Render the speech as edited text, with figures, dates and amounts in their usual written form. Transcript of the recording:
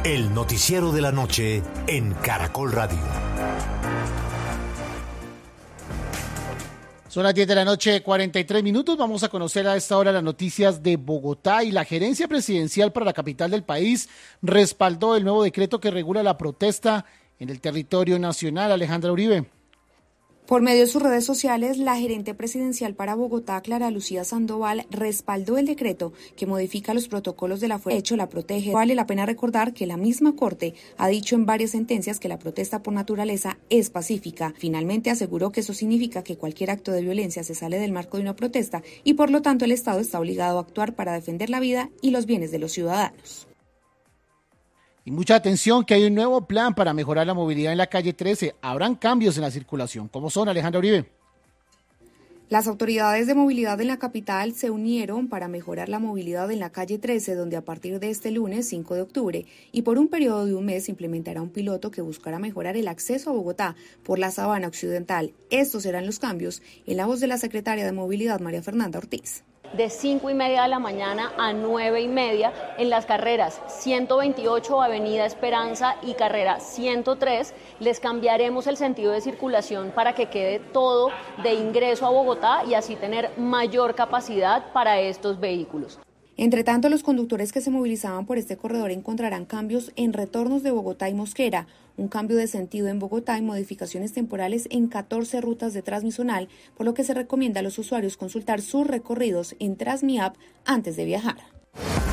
El noticiero de la noche en Caracol Radio. Son las 10 de la noche, 43 minutos. Vamos a conocer a esta hora las noticias de Bogotá, y la Gerencia Presidencial para la capital del país respaldó el nuevo decreto que regula la protesta en el territorio nacional. Alejandra Uribe. Por medio de sus redes sociales, la gerente presidencial para Bogotá, Clara Lucía Sandoval, respaldó el decreto que modifica los protocolos de la fuerza. De hecho, la protege. Vale la pena recordar que la misma Corte ha dicho en varias sentencias que la protesta por naturaleza es pacífica. Finalmente aseguró que eso significa que cualquier acto de violencia se sale del marco de una protesta y por lo tanto el Estado está obligado a actuar para defender la vida y los bienes de los ciudadanos. Y mucha atención, que hay un nuevo plan para mejorar la movilidad en la calle 13. Habrán cambios en la circulación. ¿Cómo son, Alejandra Uribe? Las autoridades de movilidad en la capital se unieron para mejorar la movilidad en la calle 13, donde a partir de este lunes 5 de octubre y por un periodo de un mes se implementará un piloto que buscará mejorar el acceso a Bogotá por la Sabana Occidental. Estos serán los cambios, en la voz de la secretaria de Movilidad, María Fernanda Ortiz. De 5:30 de la mañana a 9:30 en las carreras 128 Avenida Esperanza y carrera 103 les cambiaremos el sentido de circulación para que quede todo de ingreso a Bogotá y así tener mayor capacidad para estos vehículos. Entre tanto, los conductores que se movilizaban por este corredor encontrarán cambios en retornos de Bogotá y Mosquera, un cambio de sentido en Bogotá y modificaciones temporales en 14 rutas de Transmisonal, por lo que se recomienda a los usuarios consultar sus recorridos en Transmiapp antes de viajar.